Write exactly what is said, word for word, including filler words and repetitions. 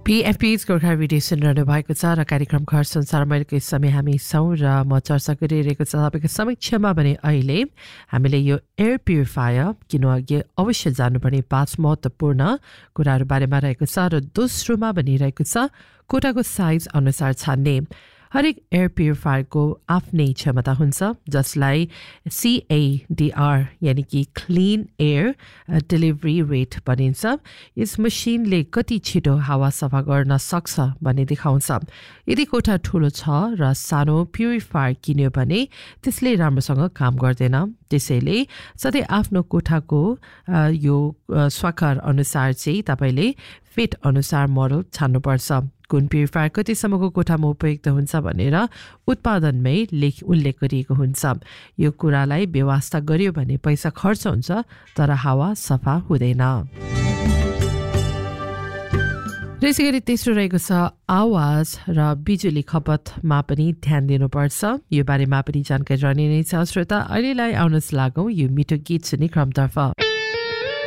पीएफपी's Gorkha radio सुनिरहनु भएको छ र कार्यक्रम घर संसार महिलेको समय हामी छौँ र म चर्चा गरिरहेको छ तपाईँको समीक्षामा भने अहिले हामीले यो एयर प्युरिफायर किन अघि अवश्य जानुपर्ने पाँच महत्त्वपूर्ण कुराहरू बारेमा रहेको छ र दोस्रोमा भनिरहेको छ कोठाको साइज अनुसार छान्ने हरेक एयर प्युरिफायरको आफ्नै क्षमता हुन्छ जसलाई सीएडीआर यानि कि क्लिन एयर डेलिभरी रेट भनिन्छ। यस मसिनले कति छिटो हावा सफा गर्न सक्छ भन्ने देखाउँछ। यदि कोठा ठुलो छ र सानो प्युरिफायर किन्यो भने त्यसले राम्रोसँग काम गर्दैन। त्यसैले सधैँ आफ्नो कोठाको यो स्वाकार अनुसार चाहिँ तपाईँले फिट अनुसार मोडल छान्नुपर्छ। कुन प्युरिफायर कतिसम्मको कोठामा उपयुक्त हुन्छ भनेर उत्पादनमै लेख उल्लेख गरिएको हुन्छ। यो कुरालाई व्यवस्था गरियो भने पैसा खर्च हुन्छ तर हावा सफा हुँदैन। त्यसै गरी तेस्रो रहेको छ आवाज र बिजुली खपतमा पनि ध्यान दिनुपर्छ। यो बारेमा पनि जानकारी रहने नै छ। श्रोता अहिलेलाई आउनुहोस् लागौँ यो मिठो गीत सुन्ने क्रमतर्फ।